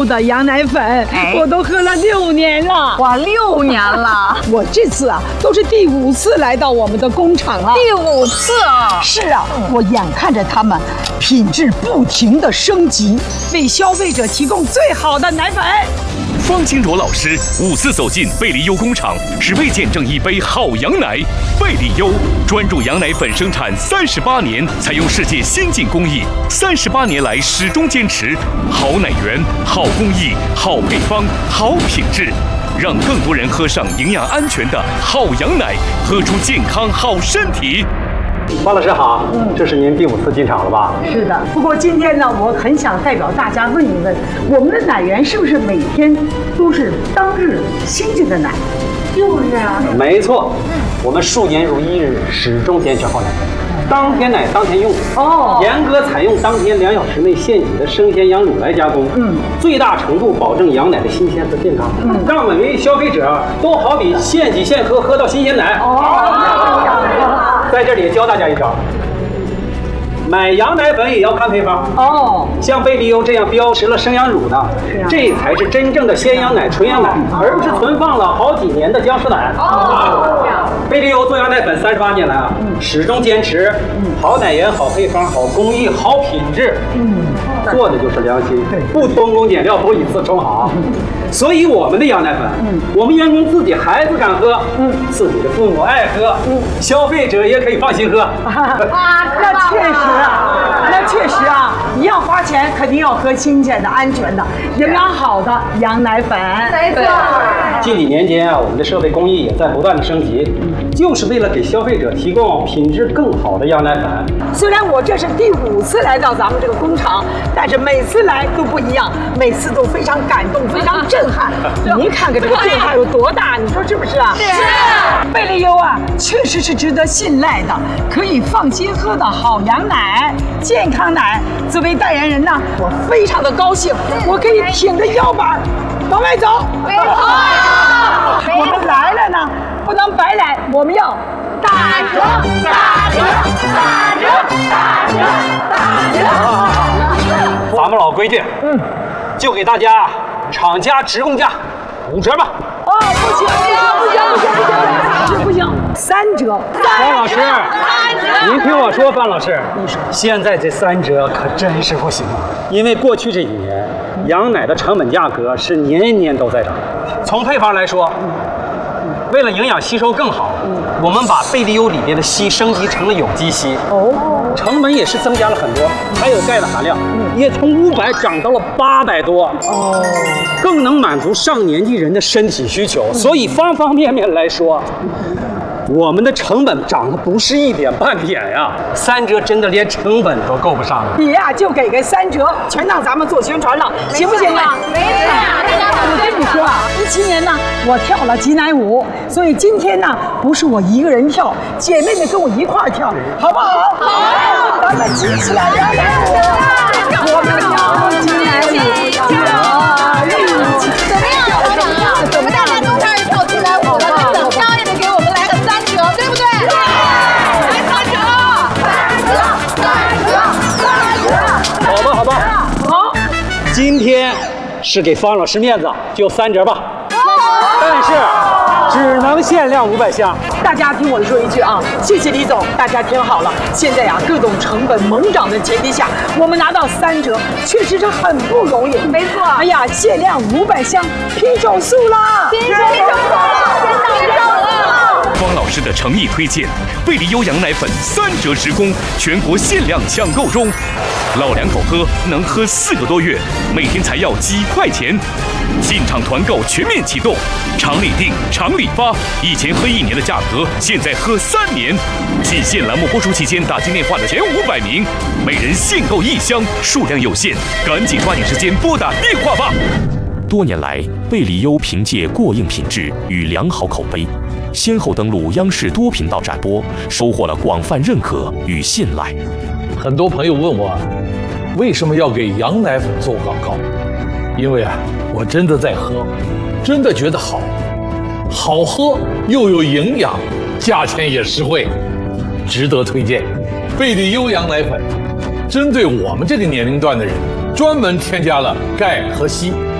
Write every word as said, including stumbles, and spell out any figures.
的羊奶粉，哎、我都喝了六年了。 哇，六年了！ 我这次啊，都是第五次来到我们的工厂了。 第五次啊！ 是啊，嗯、我眼看着他们品质不停的升级，为消费者提供最好的奶粉。 方金卓老师五次走进贝利优工厂，只为见证一杯好羊奶。贝利优专注羊奶粉生产三十八年，采用世界先进工艺，三十八年来始终坚持好奶源、好工艺、好配方、好品质，让更多人喝上营养安全的好羊奶，喝出健康好身体。 方老师好，嗯，这是您第五次进场了吧？ 是的，不过今天呢，我很想代表大家问一问，我们的奶源是不是每天都是当日新鲜的奶？ 就是啊， 没错，嗯，我们数年如一日，始终坚持好奶粉，当天奶当天用，哦，严格采用当天两小时内现挤的生鲜羊乳来加工，嗯，最大程度保证羊奶的新鲜和健康，嗯，让每位消费者都好比现挤现喝，喝到新鲜奶。哦。在这里教大家一招，买羊奶粉也要看配方哦。像贝利优这样标识了生羊乳的，啊、这才是真正的鲜羊奶、纯羊奶，而不是存放了好几年的僵尸奶。哦，贝利优做羊奶粉三十八年来啊，嗯、始终坚持好奶源、好配方、好工艺、好品质。嗯，做的就是良心，不偷工减料，不以次充好。所以我们的羊奶粉，嗯，我们员工自己孩子敢喝，嗯，自己的父母爱喝，嗯，消费者也可以放心喝。啊， 那确实啊，那确实啊，你要花钱，肯定要喝新鲜的、安全的、营养好的羊奶粉。 没错。 近几年间啊，我们的设备工艺也在不断的升级，就是为了给消费者提供品质更好的羊奶粉。 虽然我这是第五次来到咱们这个工厂，但是每次来都不一样，每次都非常感动，非常震撼。您看看这个震撼有多大，你说是不是啊？ 是。 贝利优啊，确实是值得信赖的，可以放心喝的好羊奶、健康奶。作为代言人呢，我非常的高兴，我可以挺着腰板往外走。 没错。 我们来了呢，不能白来，我们要打折，打折，打折，打折，打折。 咱们老规矩，嗯，就给大家厂家直供价五折吧。 哦，不行，不行，不行，不行，不行，不行，三折。 范老师，您听我说，范老师，现在这三折可真是不行啊！因为过去这几年，羊奶的成本价格是年年都在涨。从配方来说，为了营养吸收更好，我们把贝利优里边的硒升级成了有机硒，哦，成本也是增加了很多，还有钙的含量也从五百涨到了八百多，哦，更能满足上年纪人的身体需求。所以方方面面来说，我们的成本涨得不是一点半点呀，三折真的连成本都够不上了。 你呀、啊、就给个三折，全当咱们做宣传了，行不行啊？ 没事。 我跟你说啊，一七年呢，我跳了挤奶舞，所以今天呢，不是我一个人跳，姐妹们跟我一块儿跳，好不好？好，咱们挤起来羊奶舞，我们跳挤奶舞，跳一起。 怎么样，老板啊？我们大家都开始跳挤奶舞了，那怎么着也得给我们来个三折，对不对？对，来三折，三折，三折，三折。 好吧，好吧，好，今天是给方老师面子，就三折吧。但是只能限量五百箱。 大家听我说一句啊，谢谢李总，大家听好了，现在呀、啊、各种成本猛涨的前提下，我们拿到三折，确实是很不容易。 没错。 哎呀，限量五百箱，拼手速啦！ 拼手速了，拼手速了！ 方老师的诚意推荐，贝利优羊奶粉三折直供，全国限量抢购中。老两口喝能喝四个多月，每天才要几块钱。进场团购全面启动，厂里订，厂里发。以前喝一年的价格，现在喝三年。仅限栏目播出期间打进电话的前五百名，每人限购一箱，数量有限，赶紧抓紧时间拨打电话吧。多年来，贝利优凭借过硬品质与良好口碑，先后登陆央视多频道展播，收获了广泛认可与信赖。 很多朋友问我，为什么要给羊奶粉做广告？因为啊，我真的在喝，真的觉得好，好喝又有营养，价钱也实惠，值得推荐。贝利优羊奶粉，针对我们这个年龄段的人，专门添加了钙和硒。